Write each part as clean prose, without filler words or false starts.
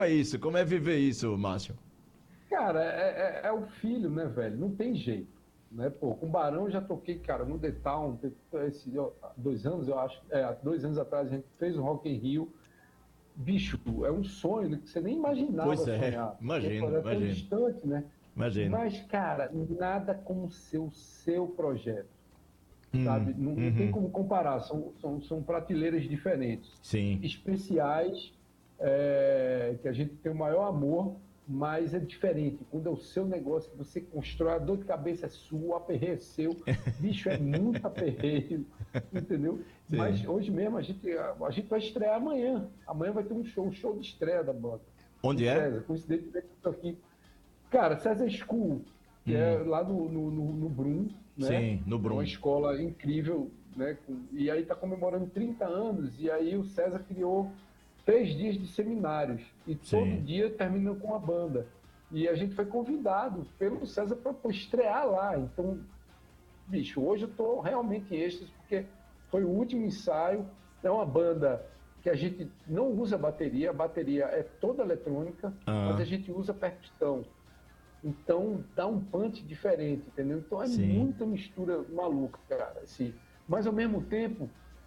é isso? Como é viver isso, Márcio? Cara, é o filho, né, velho? Não tem jeito. Né? Pô, com Barão eu já toquei, cara, no The Town, há 2 anos, eu acho. Há 2 anos atrás a gente fez o Rock in Rio. Bicho, é um sonho, né, que você nem imaginava Pois é, sonhar, porque pô, imagino, era tão imagino, distante, né? imagino. Mas, cara, nada como ser o seu projeto, sabe? Não tem Uhum, como comparar, são prateleiras diferentes, sim. especiais, que a gente tem o maior amor, mas é diferente. Quando é o seu negócio, você constrói, a dor de cabeça é sua, o aperreio é seu, bicho, é muito aperreio, entendeu? Mas Sim. hoje mesmo a gente vai estrear amanhã. Amanhã vai ter um show de estreia da banda. Com Onde é? César, coincidentemente eu tô aqui. Cara, César School, que é Hum, lá no Brum, né? sim, no É uma Brum. escola incrível, né? E aí está comemorando 30 anos, e aí o César criou 3 dias de seminários, e todo Sim. dia termina com a banda. E a gente foi convidado pelo César para estrear lá. Então, bicho, hoje eu estou realmente em êxtase, porque foi o último ensaio. É uma banda que a gente não usa bateria, a bateria é toda eletrônica, mas a Ah, gente usa percussão. Então dá um punch diferente, entendeu? Então é sim. muita mistura maluca, cara. Assim. Mas ao mesmo tempo,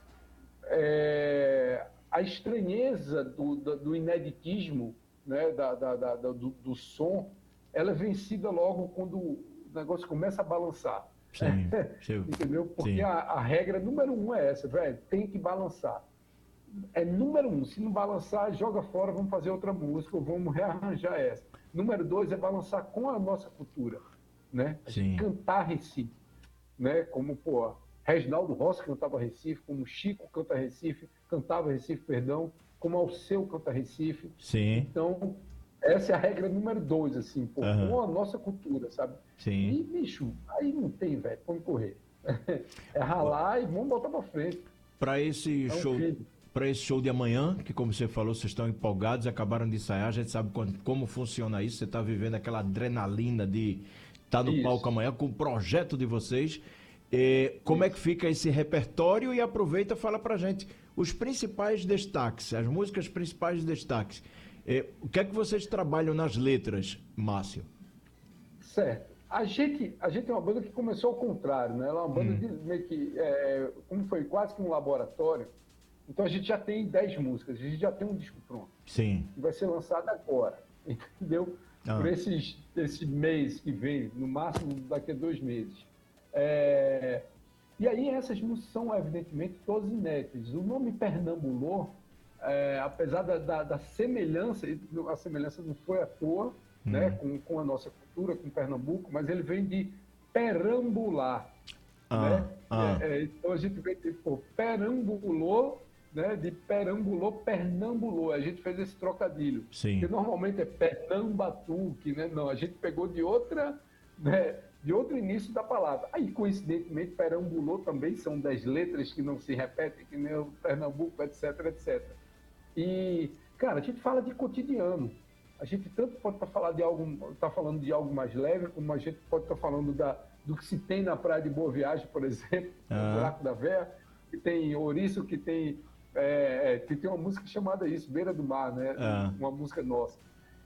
a estranheza do ineditismo, né, do som, ela é vencida logo quando o negócio começa a balançar. Sim. Sim. Entendeu? Porque Sim. a regra número um é essa, velho, tem que balançar. É número um, se não balançar, joga fora, vamos fazer outra música, ou vamos rearranjar essa. Número dois é balançar com a nossa cultura, né? A gente Sim. cantar Recife, né? Como, pô, Reginaldo Rossi cantava Recife, como Chico cantava Recife, perdão, como Alceu canta Recife. Sim. Então, essa é a regra número dois, assim, pô, Aham. com a nossa cultura, sabe? Sim. E, bicho, aí não tem, velho, como correr. É ralar e vamos botar pra frente. Para esse É um show, filho. para esse show de amanhã, que como você falou, vocês estão empolgados, acabaram de ensaiar, a gente sabe como funciona isso, você está vivendo aquela adrenalina de estar no palco Isso, amanhã com o projeto de vocês. Como é que isso. fica esse repertório? E aproveita e fala pra gente os principais destaques, as músicas principais destaques. O que é que vocês trabalham nas letras, Márcio? Certo. A gente é uma banda que começou ao contrário, né? Ela é uma banda de meio que, como foi quase que um laboratório. Então a gente já tem 10 músicas, a gente já tem um disco pronto, Sim. que vai ser lançado agora, entendeu? Por Ah, esse mês que vem, no máximo daqui a 2 meses. É, E aí essas músicas são, evidentemente, todas inéditas. O nome Pernambulô, apesar da semelhança, a semelhança não foi à toa, né, com a nossa cultura, com Pernambuco, mas ele vem de perambular, ah, né? ah, Então a gente vem de perambulou, né, de perambulou, pernambulou. A gente fez esse trocadilho, que sim. normalmente é Pernambatuque, né? Não, a gente pegou de outra, né, de outro início da palavra. Aí, coincidentemente, perambulou também são 10 letras que não se repetem, que nem o Pernambuco, etc, etc. E, cara, a gente fala de cotidiano. A gente tanto pode estar falando de algo mais leve, como a gente pode estar falando do que se tem na praia de Boa Viagem, por exemplo, no Ah, Buraco da Véia, que tem ouriço, que tem uma música chamada isso, Beira do Mar, né? ah, Uma música nossa.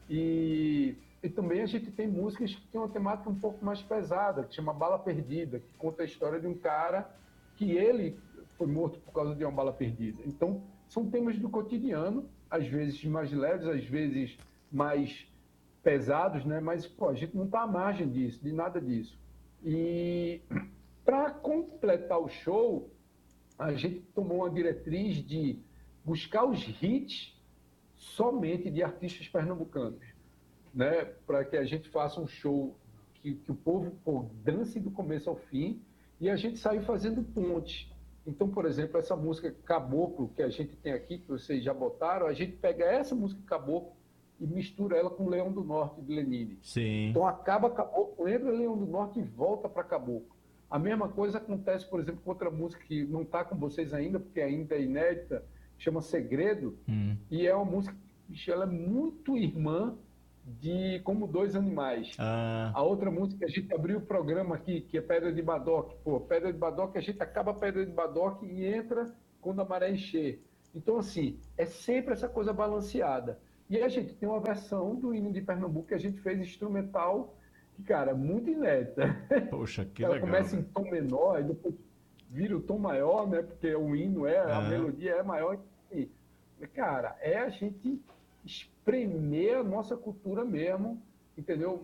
E também a gente tem músicas que tem uma temática um pouco mais pesada, que chama Bala Perdida, que conta a história de um cara que ele foi morto por causa de uma bala perdida. Então, são temas do cotidiano, às vezes mais leves, às vezes mais pesados, né? Mas, pô, a gente não está à margem disso, de nada disso. E para completar o show, a gente tomou uma diretriz de buscar os hits somente de artistas pernambucanos, né? Para que a gente faça um show que o povo dance do começo ao fim e a gente sair fazendo ponte. Então, por exemplo, essa música Caboclo que a gente tem aqui, que vocês já botaram, a gente pega essa música Caboclo e mistura ela com Leão do Norte de Lenine. sim. Então acaba Caboclo, entra Leão do Norte e volta para Caboclo. A mesma coisa acontece, por exemplo, com outra música que não está com vocês ainda, porque ainda é inédita, chama Segredo, e é uma música, bicho, ela é muito irmã de Como Dois Animais. Ah, A outra música, a gente abriu o programa aqui, que é Pedra de Badoque. Pô, Pedra de Badoque, a gente acaba a Pedra de Badoque e entra quando a maré encher. Então, assim, é sempre essa coisa balanceada. E a gente tem uma versão do hino de Pernambuco que a gente fez instrumental, que, cara, muito inédita. Poxa, que Ela legal. começa em tom menor e depois vira o tom maior, né? Porque o hino a melodia é maior. E, cara, é a gente espremer a nossa cultura mesmo, entendeu?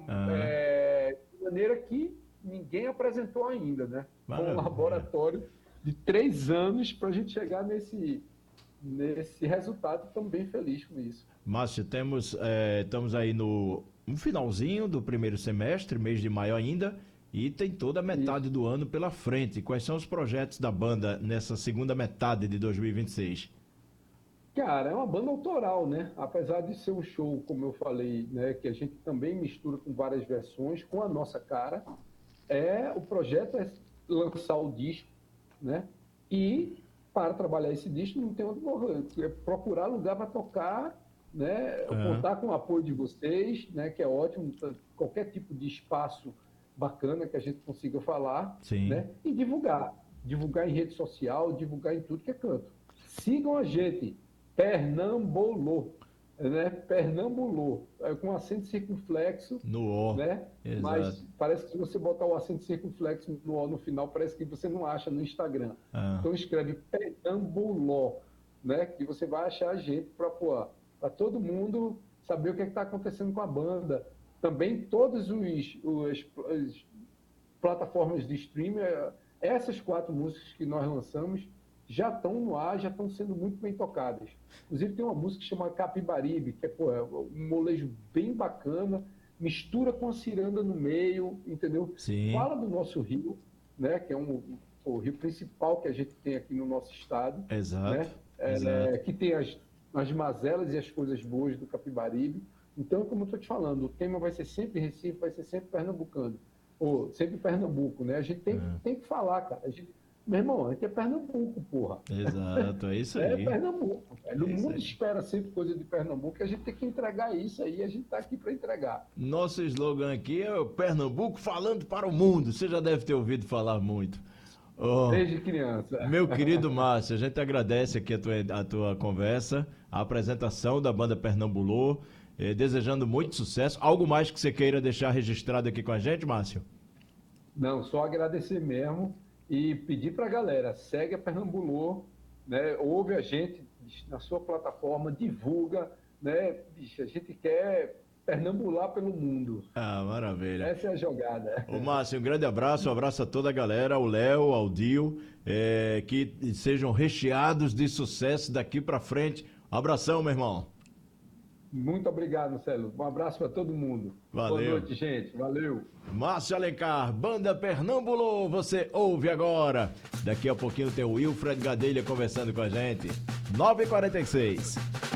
De maneira que ninguém apresentou ainda, né? Maravilha. Um laboratório de 3 anos para a gente chegar nesse resultado. Estamos bem felizes com isso. Márcio, estamos aí no finalzinho do primeiro semestre, mês de maio ainda, e tem toda a metade do ano pela frente. Quais são os projetos da banda nessa segunda metade de 2026? Cara, é uma banda autoral, né? Apesar de ser um show, como eu falei, né, que a gente também mistura com várias versões, com a nossa cara, o projeto é lançar o disco, né? E para trabalhar esse disco não tem onde morrer, é procurar lugar para tocar, né? Contar com o apoio de vocês, né? Que é ótimo, qualquer tipo de espaço bacana que a gente consiga falar, Sim. Né? E divulgar em rede social, divulgar em tudo que é canto. Sigam a gente. Pernambolô, né? Pernambolô, com acento circunflexo, no O, né? Exato. Mas parece que se você botar o acento circunflexo no O no final, parece que você não acha no Instagram. Então escreve Pernamboló, né? Que você vai achar a gente para todo mundo saber o que está acontecendo com a banda. Também todas as plataformas de streaming, essas 4 músicas que nós lançamos já estão no ar, já estão sendo muito bem tocadas. Inclusive tem uma música que chama Capibaribe, que é um molejo bem bacana, mistura com a ciranda no meio, entendeu? Sim. Fala do nosso rio, né? Que é o rio principal que a gente tem aqui no nosso estado. Exato. Né? Exato. Que tem as mazelas e as coisas boas do Capibaribe. Então, como eu estou te falando, o tema vai ser sempre Recife, vai ser sempre pernambucano, ou sempre Pernambuco, né? A gente tem que falar, cara. Meu irmão, aqui é Pernambuco, porra. Exato, é isso aí. É Pernambuco. O mundo espera sempre coisa de Pernambuco, a gente tem que entregar isso aí, a gente está aqui para entregar. Nosso slogan aqui é o Pernambuco falando para o mundo. Você já deve ter ouvido falar muito. Desde criança. Meu querido Márcio, a gente agradece aqui a tua conversa, a apresentação da banda Pernambolô, desejando muito sucesso. Algo mais que você queira deixar registrado aqui com a gente, Márcio? Não, só agradecer mesmo. E pedir para a galera, segue a Pernambolô, né? Ouve a gente na sua plataforma, divulga, né? Bicho, a gente quer pernambular pelo mundo. Maravilha. Essa é a jogada. Ô Márcio, um grande abraço, um abraço a toda a galera, ao Léo, ao Dio, que sejam recheados de sucesso daqui para frente. Um abração, meu irmão. Muito obrigado, Marcelo. Um abraço para todo mundo. Valeu. Boa noite, gente. Valeu. Márcio Alencar, banda Pernambolô, você ouve agora. Daqui a pouquinho tem o Wilfred Gadelha conversando com a gente. 9h46.